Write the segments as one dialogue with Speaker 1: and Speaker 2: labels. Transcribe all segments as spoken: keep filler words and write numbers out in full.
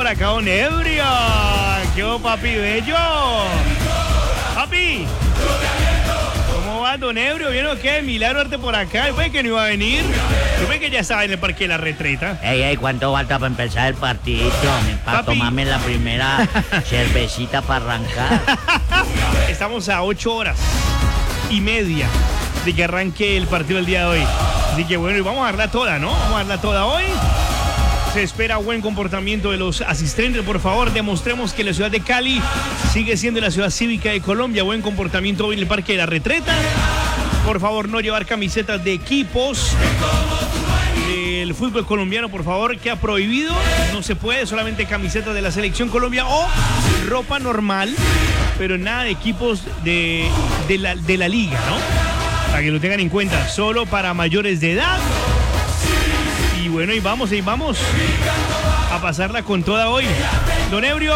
Speaker 1: por acá don Ebrio. ¿Qué hubo, papi bello? Papi. ¿Cómo va don Ebrio? ¿Bien o qué? Milagro verte por acá. Yo pensé que no iba a venir. Yo pensé que ya estaba en el parque de la retreta.
Speaker 2: Ey, ey, ¿cuánto falta para empezar el partidito? Para
Speaker 1: Papi.
Speaker 2: tomarme la primera cervecita para arrancar.
Speaker 1: Estamos a ocho horas y media de que arranque el partido del día de hoy. Así que bueno, y vamos a darla toda, ¿no? Vamos a darla toda hoy. Se espera buen comportamiento de los asistentes. Por favor, demostremos que la ciudad de Cali sigue siendo la ciudad cívica de Colombia. Buen comportamiento hoy en el Parque de la Retreta. Por favor, no llevar camisetas de equipos del fútbol colombiano, por favor, queda prohibido. No se puede, solamente camisetas de la Selección Colombia o ropa normal, pero nada de equipos de, de, la, de la liga, ¿no? Para que lo tengan en cuenta, solo para mayores de edad. Y bueno, y vamos, y vamos a pasarla con toda hoy. Don Ebrio,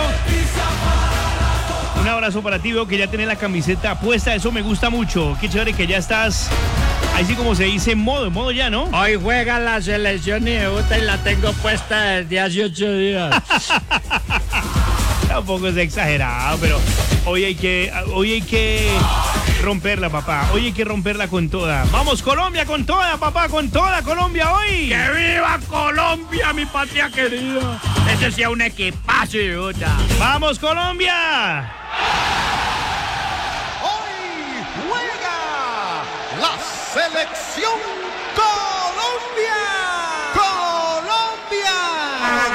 Speaker 1: un abrazo para ti. Veo que ya tenés la camiseta puesta, eso me gusta mucho. Qué chévere que ya estás, ahí sí como se dice, en modo, en modo ya, ¿no?
Speaker 2: Hoy juega la selección y debuta y la tengo puesta desde hace ocho días.
Speaker 1: Tampoco es exagerado, pero hoy hay que, hoy hay que romperla, papá. Hoy hay que romperla con toda. Vamos, Colombia, con toda, papá, con toda Colombia hoy.
Speaker 2: ¡Que viva Colombia, mi patria querida! Ese sea un equipazo, idiota.
Speaker 1: ¡Vamos, Colombia!
Speaker 3: Hoy juega la selección